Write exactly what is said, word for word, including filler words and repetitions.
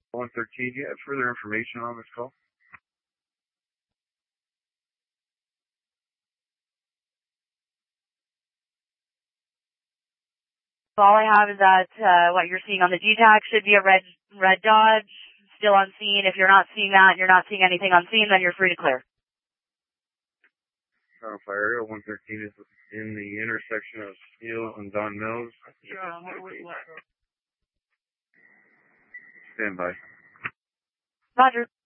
one thirteen, do you have further information on this call? All I have is that uh, what you're seeing on the G TAC should be a red red Dodge, still on scene. If you're not seeing that and you're not seeing anything on scene, then you're free to clear. Fire area one thirteen is in the intersection of Steele and Don Mills. Stand by. Roger.